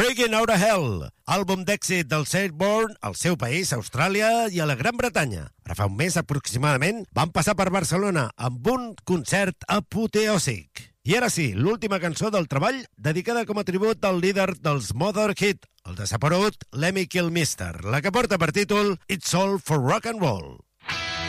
Breaking Out of Hell, àlbum d'èxit del Sailborn al seu país, Austràlia i a la Gran Bretanya. Ara fa un mes aproximadament van passar per Barcelona amb un concert apoteòsic. I ara sí, l'última cançó del treball dedicada com a tribut al líder dels Motörhead, el desaparegut Lemmy Kilmister, la que porta per títol It's All for Rock and Roll.